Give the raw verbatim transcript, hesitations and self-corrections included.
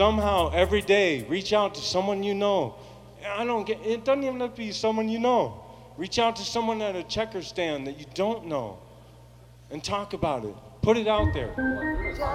Somehow, every day, reach out to someone you know. I don't get, it doesn't even have to be someone you know. Reach out to someone at a checker stand that you don't know and talk about it. Put it out there.